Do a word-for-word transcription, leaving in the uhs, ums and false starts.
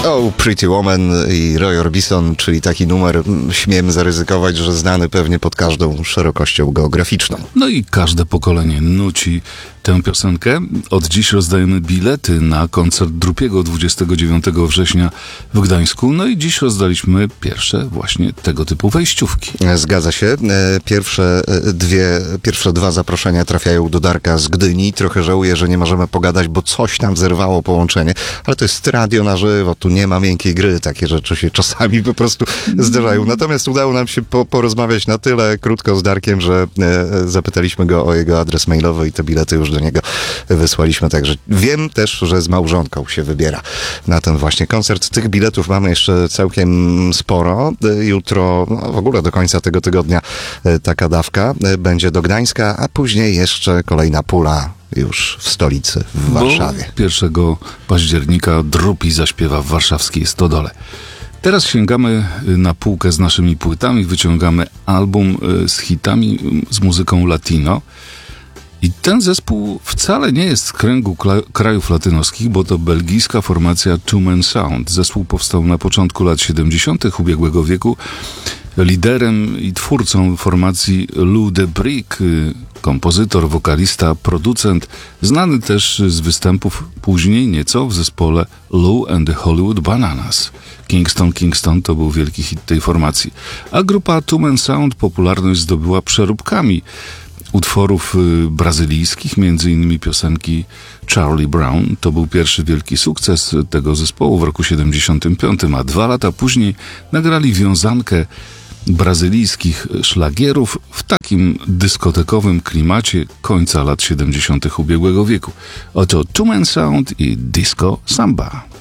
Oh, Pretty Woman i Roy Orbison, czyli taki numer, śmiem zaryzykować, że znany pewnie pod każdą szerokością geograficzną. No i każde pokolenie nuci tę piosenkę. Od dziś rozdajemy bilety na koncert Drupiego dwudziestego dziewiątego września w Gdańsku. No i dziś rozdaliśmy pierwsze właśnie tego typu wejściówki. Zgadza się. Pierwsze dwie, pierwsze dwa zaproszenia trafiają do Darka z Gdyni. Trochę żałuję, że nie możemy pogadać, bo coś tam zerwało połączenie. Ale to jest radio na żywo, tu nie ma miękkiej gry. Takie rzeczy się czasami po prostu zdarzają. Natomiast udało nam się po, porozmawiać na tyle krótko z Darkiem, że e, zapytaliśmy go o jego adres mailowy i te bilety już do niego wysłaliśmy. Także wiem też, że z małżonką się wybiera na ten właśnie koncert. Tych biletów mamy jeszcze całkiem sporo. Jutro, no w ogóle do końca tego tygodnia taka dawka będzie do Gdańska, a później jeszcze kolejna pula już w stolicy, w Warszawie. Bo pierwszego października Drupi zaśpiewa w warszawskiej Stodole. Teraz sięgamy na półkę z naszymi płytami, wyciągamy album z hitami, z muzyką latino. I ten zespół wcale nie jest z kręgu kla- krajów latynoskich, bo to belgijska formacja Two Man Sound. Zespół powstał na początku lat siedemdziesiątych ubiegłego wieku. Liderem i twórcą formacji Lou de Brick, kompozytor, wokalista, producent, znany też z występów później nieco w zespole Lou and the Hollywood Bananas. Kingston Kingston to był wielki hit tej formacji. A grupa Two Man Sound popularność zdobyła przeróbkami utworów brazylijskich, między innymi piosenki Charlie Brown. To był pierwszy wielki sukces tego zespołu w roku siedemdziesiątym piątym, a dwa lata później nagrali wiązankę brazylijskich szlagierów w takim dyskotekowym klimacie końca lat siedemdziesiątych ubiegłego wieku. Oto Two Man Sound i Disco Samba.